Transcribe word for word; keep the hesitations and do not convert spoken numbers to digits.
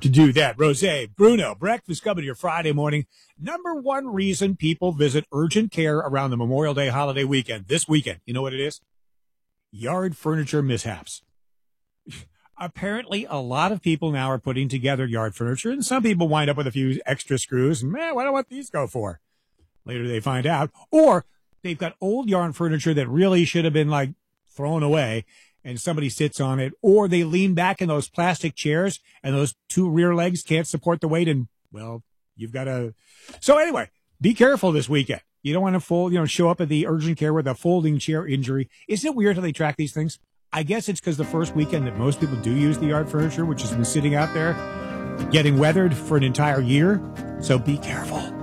to do that. Rose, Bruno, breakfast coming to your Friday morning. Number one reason people visit urgent care around the Memorial Day holiday weekend, this weekend, you know what it is? Yard furniture mishaps. Apparently, a lot of people now are putting together yard furniture, and some people wind up with a few extra screws. And, man, what do what these go for? Later they find out. Or they've got old yarn furniture that really should have been, like, thrown away, and somebody sits on it. Or they lean back in those plastic chairs, and those two rear legs can't support the weight, and, well, you've got to... So anyway, be careful this weekend. You don't want to fold, you know, show up at the urgent care with a folding chair injury. Isn't it weird how they track these things? I guess it's because the first weekend that most people do use the yard furniture, which has been sitting out there, getting weathered for an entire year. So be careful.